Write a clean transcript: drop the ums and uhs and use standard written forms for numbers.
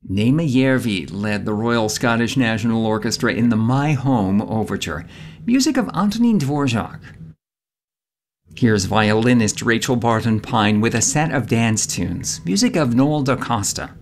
Naima Järvi led the Royal Scottish National Orchestra in the My Home Overture, music of Antonin Dvorak. Here's violinist Rachel Barton Pine with a set of dance tunes, music of Noel da Costa.